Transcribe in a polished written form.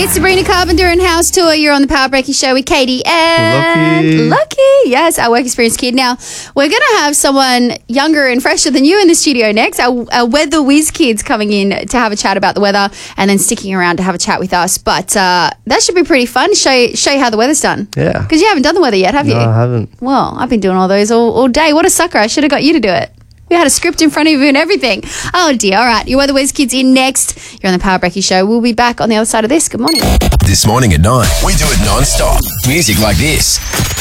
It's Sabrina Carpenter and House Tour. You're on the Power Breaky Show with Katie and Lucky. Yes, our work experience kid. Now, we're going to have someone younger and fresher than you in the studio next. Our weather whiz kids coming in to have a chat about the weather and then sticking around to have a chat with us. But that should be pretty fun. Show you how the weather's done. Yeah. Because you haven't done the weather yet, have you? No, I haven't. Well, I've been doing all those all day. What a sucker. I should have got you to do it. We had a script in front of you and everything. Oh, dear. All right. Your Weather Whiz kids in next. You're on the Power Breaky Show. We'll be back on the other side of this. Good morning. This morning at 9, we do it non-stop. Music like this.